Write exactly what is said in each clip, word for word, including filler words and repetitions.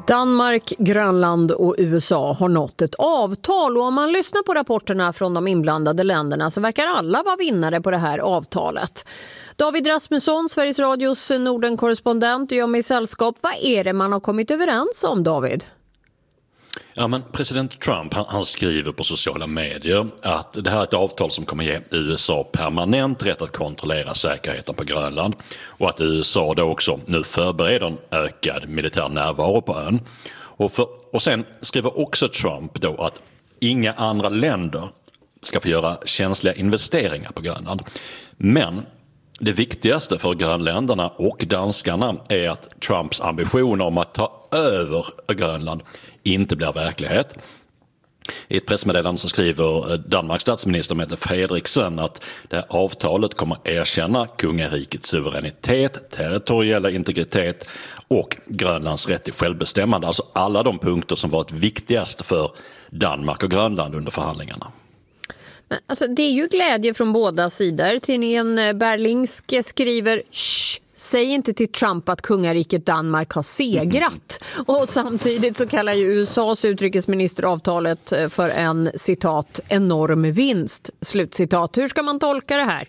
Danmark, Grönland och U S A har nått ett avtal och om man lyssnar på rapporterna från de inblandade länderna så verkar alla vara vinnare på det här avtalet. David Rasmusson, Sveriges Radios Norden-korrespondent, gör mig sällskap. Vad är det man har kommit överens om, David? Ja, men president Trump han, han skriver på sociala medier att det här är ett avtal som kommer ge U S A permanent rätt att kontrollera säkerheten på Grönland och att U S A då också nu förbereder en ökad militär närvaro på ön. Och, för, och sen skriver också Trump då att inga andra länder ska få göra känsliga investeringar på Grönland. Men det viktigaste för grönländarna och danskarna är att Trumps ambition om att ta över Grönland inte blir verklighet. I ett pressmeddelande så skriver Danmarks statsminister Mette Frederiksen att det här avtalet kommer erkänna kungarikets suveränitet, territoriella integritet och Grönlands rätt till självbestämmande. Alltså alla de punkter som varit viktigast för Danmark och Grönland under förhandlingarna. Men alltså, det är ju glädje från båda sidor. Tidningen Berlingske skriver Shh, säg inte till Trump att kungariket Danmark har segrat. Och samtidigt så kallar ju U S A:s utrikesminister avtalet för en citat enorm vinst. Slutcitat. Hur ska man tolka det här?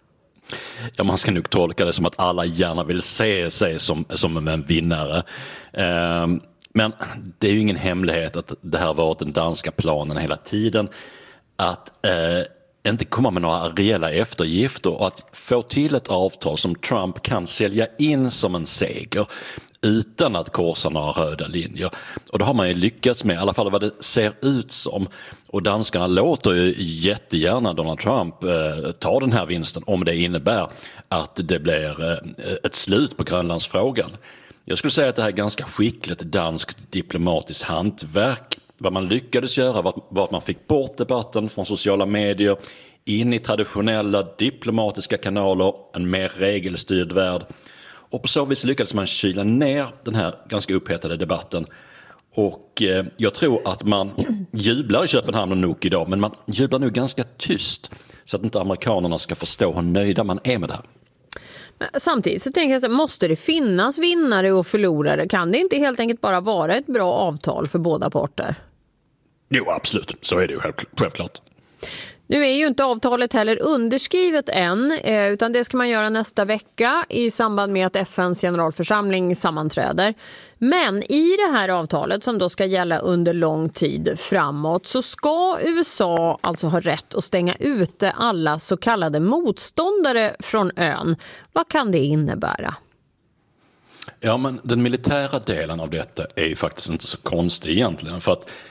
Ja, man ska nog tolka det som att alla gärna vill se sig som, som en vinnare. Ehm, men det är ju ingen hemlighet att det här varit den danska planen hela tiden. Att eh, inte komma med några reella eftergifter och att få till ett avtal som Trump kan sälja in som en seger utan att korsa några röda linjer. Och det har man ju lyckats med, i alla fall vad det ser ut som. Och danskarna låter ju jättegärna Donald Trump eh, ta den här vinsten om det innebär att det blir eh, ett slut på Grönlandsfrågan. Jag skulle säga att det här är ganska skickligt danskt diplomatiskt hantverk. Vad man lyckades göra var att man fick bort debatten från sociala medier in i traditionella diplomatiska kanaler, en mer regelstyrd värld. Och på så vis lyckades man kyla ner den här ganska upphettade debatten. Och eh, jag tror att man jublar i Köpenhamn och Nuuk idag, men man jublar nu ganska tyst så att inte amerikanerna ska förstå hur nöjda man är med det här. Samtidigt så tänker jag så, måste det finnas vinnare och förlorare? Kan det inte helt enkelt bara vara ett bra avtal för båda parter? Jo, absolut. Så är det ju självklart. Nu är ju inte avtalet heller underskrivet än, utan det ska man göra nästa vecka i samband med att F N:s generalförsamling sammanträder. Men i det här avtalet som då ska gälla under lång tid framåt så ska U S A alltså ha rätt att stänga ute alla så kallade motståndare från ön. Vad kan det innebära? Ja, men den militära delen av detta är ju faktiskt inte så konstig egentligen, för att